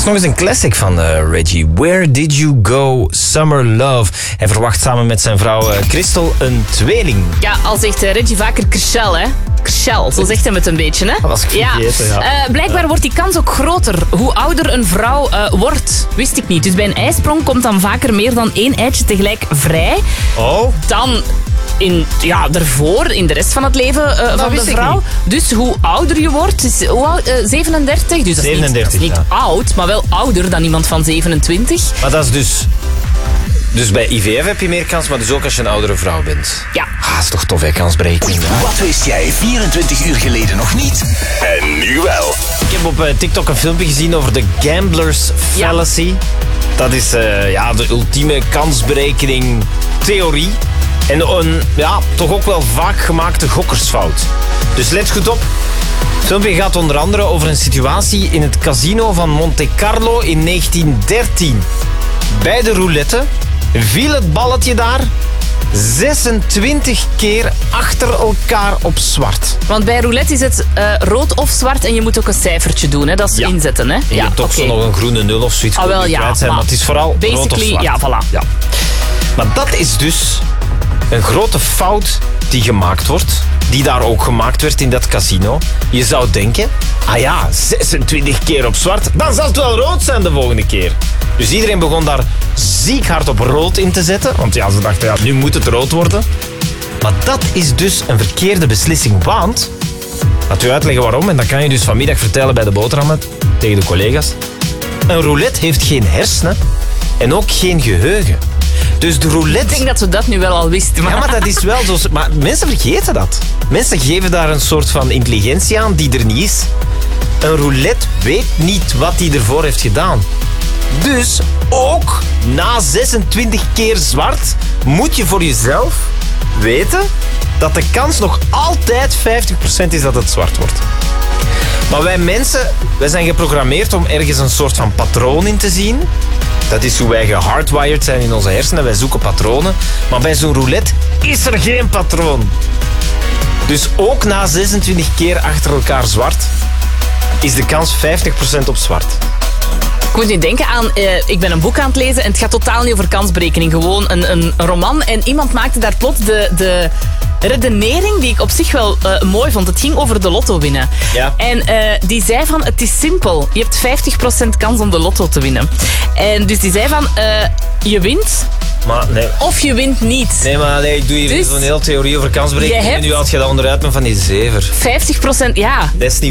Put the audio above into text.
is nog eens een classic van Reggie. Where Did You Go, Summer Love. Hij verwacht samen met zijn vrouw Christel een tweeling. Ja, al zegt Reggie vaker Christel, hè. Christel, zo zegt hij het een beetje, hè. Dat was ik vergeten, ja. Blijkbaar wordt die kans ook groter. Hoe ouder een vrouw wordt, wist ik niet. Dus bij een ijsprong komt dan vaker meer dan 1 eitje tegelijk vrij. Oh. Dan daarvoor, in de rest van het leven van de vrouw. Dus hoe ouder je wordt, is 37. Dus dat is 37, niet oud, maar wel ouder dan iemand van 27. Maar dat is dus bij IVF heb je meer kans, maar dus ook als je een oudere vrouw bent. Ja. Dat is toch tof, hè, kansberekening. Wat wist jij 24 uur geleden nog niet? En nu wel. Ik heb op TikTok een filmpje gezien over de Gambler's Fallacy. Dat is de ultieme kansberekening theorie. En een toch ook wel vaak gemaakte gokkersfout. Dus let goed op. Het filmpje gaat onder andere over een situatie in het casino van Monte Carlo in 1913. Bij de roulette viel het balletje daar 26 keer achter elkaar op zwart. Want bij roulette is het rood of zwart en je moet ook een cijfertje doen, hè? Dat is inzetten, hè? Je hebt toch zo nog een groene 0 of zoiets kwijt zijn, maar het is vooral rood of zwart. Ja, voilà. Ja. Maar dat is dus een grote fout die gemaakt wordt, die daar ook gemaakt werd in dat casino. Je zou denken, 26 keer op zwart, dan zal het wel rood zijn de volgende keer. Dus iedereen begon daar ziek hard op rood in te zetten, want ze dachten, nu moet het rood worden. Maar dat is dus een verkeerde beslissing, want, laat u uitleggen waarom, en dat kan je dus vanmiddag vertellen bij de boterhammen tegen de collega's. Een roulette heeft geen hersenen en ook geen geheugen. Dus de roulette... Ik denk dat we dat nu wel al wisten. Ja, maar dat is wel zo... Maar mensen vergeten dat. Mensen geven daar een soort van intelligentie aan die er niet is. Een roulette weet niet wat hij ervoor heeft gedaan. Dus ook na 26 keer zwart moet je voor jezelf weten dat de kans nog altijd 50% is dat het zwart wordt. Maar wij mensen, wij zijn geprogrammeerd om ergens een soort van patroon in te zien. Dat is hoe wij gehardwired zijn in onze hersenen. Wij zoeken patronen. Maar bij zo'n roulette is er geen patroon. Dus ook na 26 keer achter elkaar zwart is de kans 50% op zwart. Ik moet nu denken aan, ik ben een boek aan het lezen en het gaat totaal niet over kansberekening. Gewoon een roman en iemand maakte daar plots de redenering die ik op zich wel mooi vond. Het ging over de lotto winnen. Ja. En die zei van, het is simpel. Je hebt 50% kans om de lotto te winnen. En dus die zei van, je wint... Maar nee. Of je wint niet. Nee, maar ik doe hier Dus zo'n hele theorie over kansberekening en nu haal je dat onderuit met van die zever. 50%, ja. Dat is niet